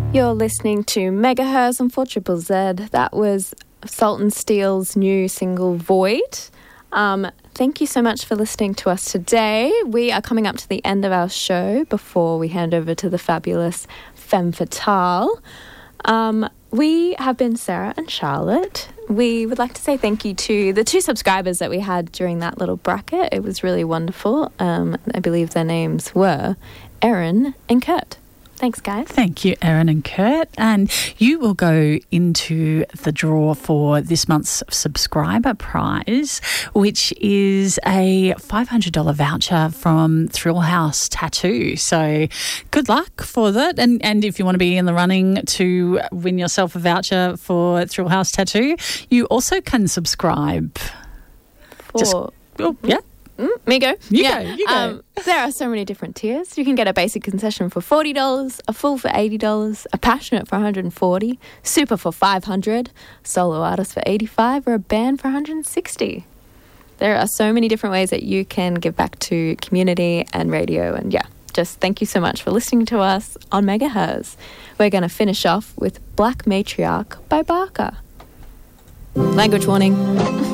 You're listening to Megahertz on 4ZZZ. That was Sultan Steele's new single, Void. Thank you so much for listening to us today. We are coming up to the end of our show before we hand over to the fabulous Femme Fatale. We have been Sarah and Charlotte. We would like to say thank you to the 2 subscribers that we had during that little bracket. It was really wonderful. I believe their names were Erin and Kurt. Thanks, guys. Thank you, Erin and Kurt. And you will go into the draw for this month's subscriber prize, which is a $500 voucher from Thrill House Tattoo. So good luck for that. And if you want to be in the running to win yourself a voucher for Thrill House Tattoo, you also can subscribe. Me go. You go. There are so many different tiers. You can get a basic concession for $40, a full for $80, a passionate for $140, super for $500, solo artist for $85, or a band for $160. There are so many different ways that you can give back to community and radio. And just thank you so much for listening to us on Megahertz. We're going to finish off with Black Matriarch by Barker. Language warning.